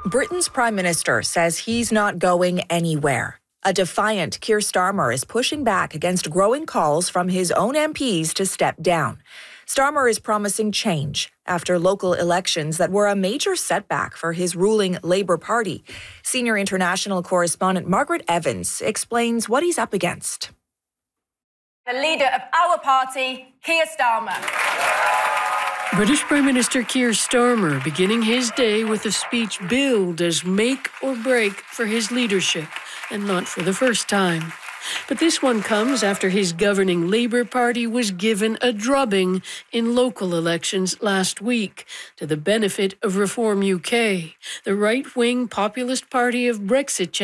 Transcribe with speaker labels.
Speaker 1: Britain's Prime Minister says he's not going anywhere. A defiant Keir Starmer is pushing back against growing calls from his own MPs to step down. Starmer is promising change after local elections that were a major setback for his ruling Labour Party. Senior international correspondent Margaret Evans explains what he's up against.
Speaker 2: The leader of our party, Keir Starmer.
Speaker 3: British Prime Minister Keir Starmer beginning his day with a speech billed as make or break for his leadership, and not for the first time. But this one comes after his governing Labour Party was given a drubbing in local elections last week to the benefit of Reform UK, the right-wing populist party of Brexit